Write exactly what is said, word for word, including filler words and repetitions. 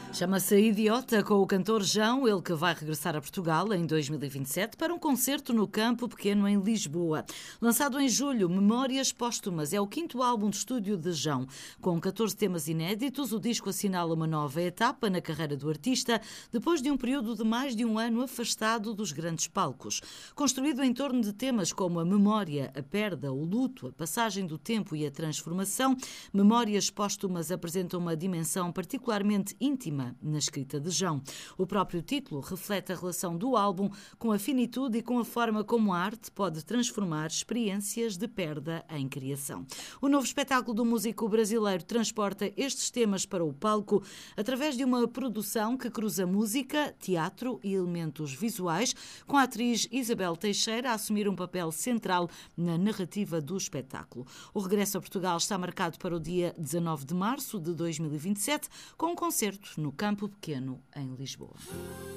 Chama-se Idiota, com o cantor João, ele que vai regressar a Portugal em dois mil e vinte e sete para um concerto no Campo Pequeno em Lisboa. Lançado em julho, Memórias Póstumas é o quinto álbum de estúdio de João. Com catorze temas inéditos, o disco assinala uma nova etapa na carreira do artista, depois de um período de mais de um ano afastado dos grandes palcos. Construído em torno de temas como a memória, a perda, o luto, a passagem do tempo e a transformação, Memórias Póstumas apresenta uma dimensão particularmente íntima na escrita de João. O próprio título reflete a relação do álbum com a finitude e com a forma como a arte pode transformar experiências de perda em criação. O novo espetáculo do músico brasileiro transporta estes temas para o palco através de uma produção que cruza música, teatro e elementos visuais, com a atriz Isabel Teixeira a assumir um papel central na narrativa do espetáculo. O regresso a Portugal está marcado para o dia dezanove de março de dois mil e vinte e sete, com um concerto no Campo Pequeno, em Lisboa.